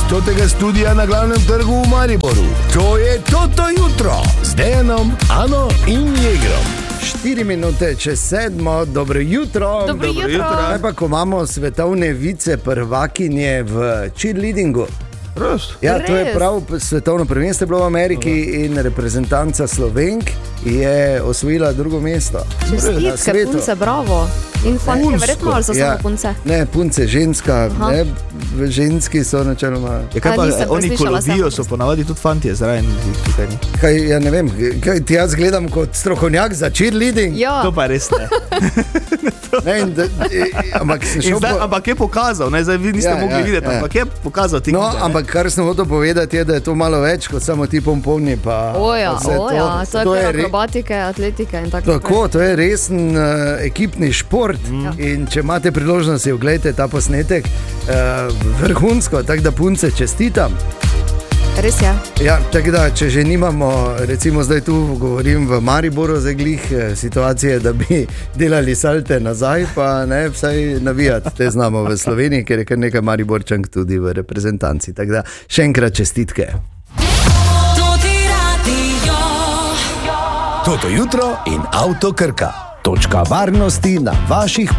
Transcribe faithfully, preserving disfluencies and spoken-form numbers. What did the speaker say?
stotega studia na Glavnem trgu v Mariboru. To je Toto jutro z Dejanom, Ano in Jegrom. Štiri minute čez sedmo, dobro jutro. Dobro jutro. Kaj pa, ko imamo svetovne vice prvakinje v cheerleadingu? Prost. Ja, to je Res? prav svetovno prvenstvo bilo v Ameriki in reprezentanca Slovenk je osvojila drugo mesto. Na Čestitke, svetu. punce, bravo. In fantje, Punsko. verjetno ali so Ja. samo punce? Ne, punce, ženska, Aha. ne, ženski so načeloma. Ja, kaj A, pa, nisem oni preslišala, kolodijo sem. so ponavadi tudi fantje zraven. Tukaj ni. Kaj, ja ne vem, kaj ti jaz gledam kot strokovnjak za cheerleading? Ja, To pa res ne. Ne, in da, e, ampak sem In šel zdaj, po... ampak je pokazal, ne, zdaj vi niste Ja, mogli ja, videti, ja. ampak je pokazal ti No, knjige, ne. ampak kar sem hotel povedati je, da je to malo več kot samo ti pomponi. Pa, oja, pa vse oja, to je to kar je re- akrobatike, atletike in tako Tako, to je resen uh, ekipni šport mm. in če imate priložnost, si oglejte ta posnetek, uh, vrhunsko, tako da punce čestitam. Res je. Ja, tako da, če že nimamo, recimo zdaj tu govorim v Mariboru, zdaj glih eh, situacije, da bi delali salte nazaj, pa ne, vsaj navijati te znamo v Sloveniji, ker je kar nekaj Mariborčank tudi v reprezentanci. Tako da, še enkrat čestitke. Toto jutro in Avto Krka. Točka varnosti na vaših